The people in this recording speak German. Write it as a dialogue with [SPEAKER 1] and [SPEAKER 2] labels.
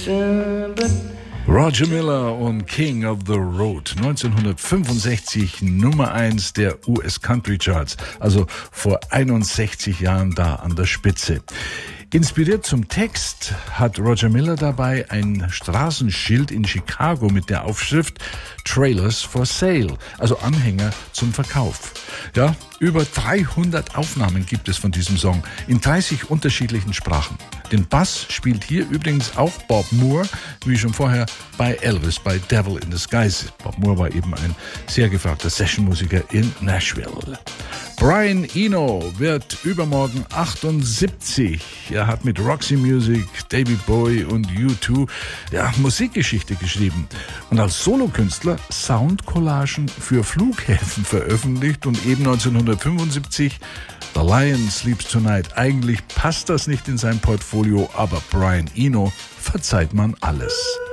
[SPEAKER 1] Roger Miller und King of the Road, 1965 Nummer 1 der US Country Charts, also vor 61 Jahren da an der Spitze. Inspiriert zum Text hat Roger Miller dabei ein Straßenschild in Chicago mit der Aufschrift Trailers for Sale, also Anhänger zum Verkauf. Ja, über 300 Aufnahmen gibt es von diesem Song in 30 unterschiedlichen Sprachen. Den Bass spielt hier übrigens auch Bob Moore, wie schon vorher bei Elvis, bei Devil in Disguise. Bob Moore war eben ein sehr gefragter Sessionmusiker in Nashville. Brian Eno wird übermorgen 78. Er hat mit Roxy Music, David Bowie und U2 Musikgeschichte geschrieben und als Solokünstler Soundcollagen für Flughäfen veröffentlicht und eben 1975 The Lion Sleeps Tonight. Eigentlich passt das nicht in sein Portfolio, aber Brian Eno verzeiht man alles.